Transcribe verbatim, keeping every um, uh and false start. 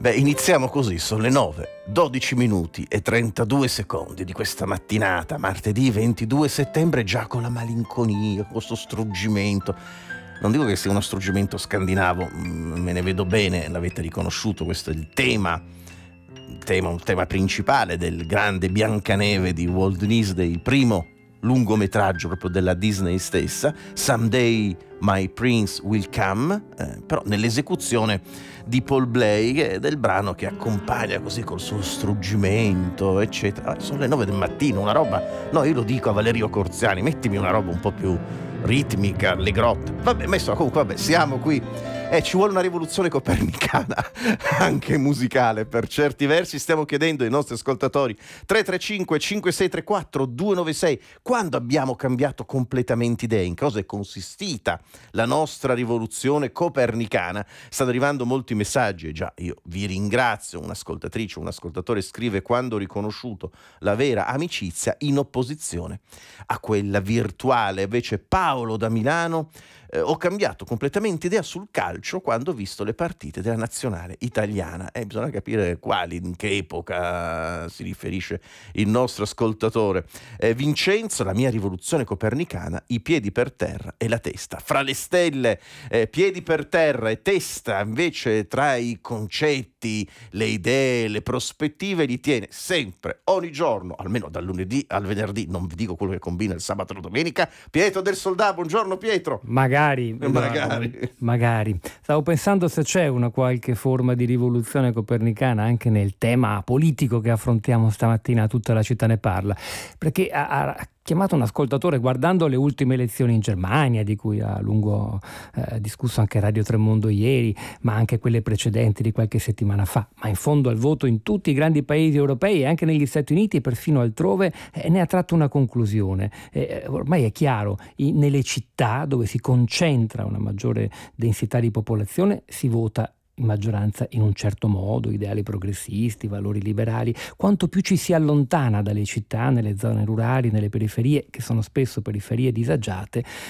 Beh, iniziamo così, sono le nove, dodici minuti e trentadue secondi di questa mattinata, martedì ventidue settembre, già con la malinconia, con questo struggimento. Non dico che sia uno struggimento scandinavo, me ne vedo bene, l'avete riconosciuto, questo è il tema, il tema, un tema principale del grande Biancaneve di Walt Disney, il primo lungometraggio proprio della Disney stessa, Someday My Prince Will Come, eh, però nell'esecuzione di Paul Bley, del brano che accompagna così col suo struggimento, eccetera. Sono le nove del mattino, una roba, no, io lo dico a Valerio Corziani, mettimi una roba un po' più ritmica, allegrotta. Vabbè, messo, comunque, vabbè, siamo qui. Eh, ci vuole una rivoluzione copernicana, anche musicale per certi versi. Stiamo chiedendo ai nostri ascoltatori tre tre cinque cinque sei tre quattro due nove sei quando abbiamo cambiato completamente idea, in cosa è consistita la nostra rivoluzione copernicana. Stanno arrivando molti messaggi e già io vi ringrazio. Un'ascoltatrice, un ascoltatore scrive: quando ho riconosciuto la vera amicizia in opposizione a quella virtuale. Invece Paolo da Milano: Eh, ho cambiato completamente idea sul calcio quando ho visto le partite della nazionale italiana. E eh, bisogna capire quali, in che epoca si riferisce il nostro ascoltatore. Eh, Vincenzo: la mia rivoluzione copernicana, i piedi per terra e la testa fra le stelle. Eh, piedi per terra e testa invece tra i concetti, le idee, le prospettive, li tiene sempre, ogni giorno, almeno dal lunedì al venerdì, non vi dico quello che combina il sabato e la domenica, Pietro del Soldà. Buongiorno Pietro. Magari Magari. magari stavo pensando se c'è una qualche forma di rivoluzione copernicana anche nel tema politico che affrontiamo stamattina. Tutta la città ne parla, perché ha, ha chiamato un ascoltatore guardando le ultime elezioni in Germania, di cui ha a lungo eh, discusso anche Radio Tremondo ieri, ma anche quelle precedenti di qualche settimana fa. Ma in fondo al voto in tutti i grandi paesi europei e anche negli Stati Uniti e perfino altrove, eh, ne ha tratto una conclusione. Eh, ormai è chiaro, in, nelle città dove si concentra una maggiore densità di popolazione si vota in maggioranza in un certo modo, ideali progressisti, valori liberali. Quanto più ci si allontana dalle città, nelle zone rurali, nelle periferie, che sono spesso periferie disagiate,